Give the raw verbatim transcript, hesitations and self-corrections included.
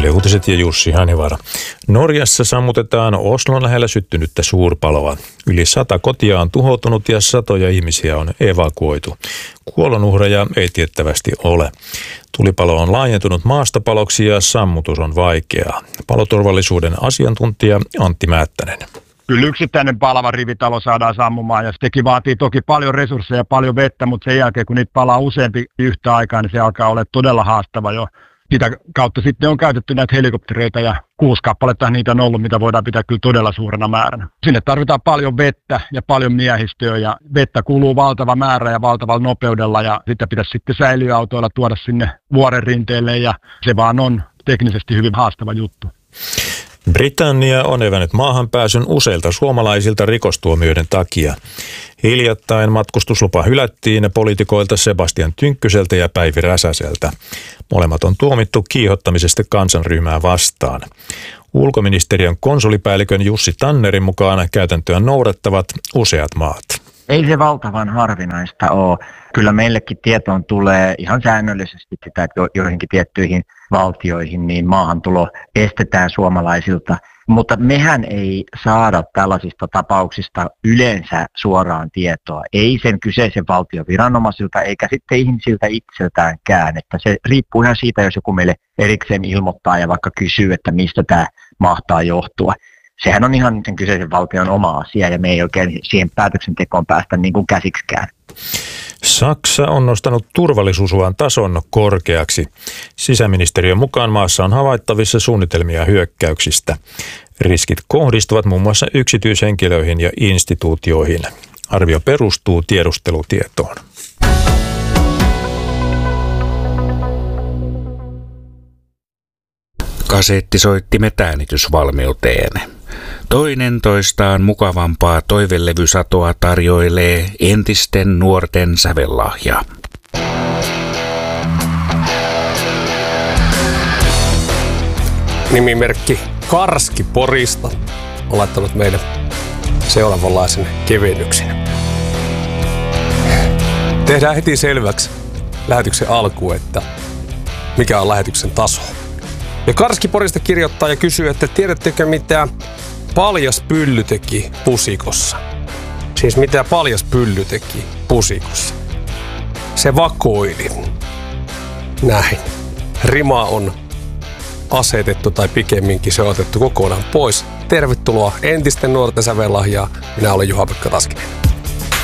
Yle Uutiset ja Jussi Hanivaara. Norjassa sammutetaan Oslon lähellä syttynyttä suurpaloa. Yli sata kotia on tuhoutunut ja satoja ihmisiä on evakuoitu. Kuolonuhreja ei tiettävästi ole. Tulipalo on laajentunut maastopaloksi ja sammutus on vaikeaa. Paloturvallisuuden asiantuntija Antti Määttänen. Kyllä yksittäinen palava rivitalo saadaan sammumaan ja sekin vaatii toki paljon resursseja ja paljon vettä, mutta sen jälkeen kun niitä palaa useampi yhtä aikaa, niin se alkaa olla todella haastava jo. Sitä kautta sitten on käytetty näitä helikoptereita ja kuusi kappaletta niitä on ollut, mitä voidaan pitää kyllä todella suurena määränä. Sinne tarvitaan paljon vettä ja paljon miehistöä ja vettä kuluu valtava määrä ja valtavalla nopeudella ja sitä pitäisi sitten säiliöautoilla tuoda sinne vuoren rinteelle ja se vaan on teknisesti hyvin haastava juttu. Britannia on evännyt maahanpääsyn useilta suomalaisilta rikostuomioiden takia. Hiljattain matkustuslupa hylättiin poliitikoilta Sebastian Tynkkyseltä ja Päivi Räsäseltä. Molemmat on tuomittu kiihottamisesta kansanryhmää vastaan. Ulkoministeriön konsulipäällikön Jussi Tannerin mukaan käytäntöä noudattavat useat maat. Ei se valtavan harvinaista ole. Kyllä meillekin tietoon tulee ihan säännöllisesti sitä, että joihinkin tiettyihin valtioihin niin maahantulo estetään suomalaisilta. Mutta mehän ei saada tällaisista tapauksista yleensä suoraan tietoa. Ei sen kyseisen valtion viranomaisilta eikä sitten ihmisiltä itseltäänkään. Että se riippuu ihan siitä, jos joku meille erikseen ilmoittaa ja vaikka kysyy, että mistä tämä mahtaa johtua. Sehän on ihan sen kyseisen valtion oma asia ja me ei oikein siihen päätöksentekoon päästä niin kuin käsiksikään. Saksa on nostanut turvallisuusuhan tason korkeaksi. Sisäministeriön mukaan maassa on havaittavissa suunnitelmia hyökkäyksistä. Riskit kohdistuvat muun muassa yksityishenkilöihin ja instituutioihin. Arvio perustuu tiedustelutietoon. Kasettisoittimet äänitysvalmiuteen. Toinen toistaan mukavampaa toivelevysatoa tarjoilee entisten nuorten sävellahja. Nimimerkki Karski Porista on laittanut meille seuraavanlaisen kevennyksen. Tehdään heti selväksi lähetyksen alkuun, että mikä on lähetyksen taso. Ja Karski Porista kirjoittaa ja kysyy, että tiedättekö mitä paljas pylly teki pusikossa? Siis mitä paljas pylly teki pusikossa? Se vakoili. Näin. Rima on asetettu tai pikemminkin se on otettu kokonaan pois. Tervetuloa entisten nuorten sävellahjaa. Minä olen Juha-Pekka Taskinen.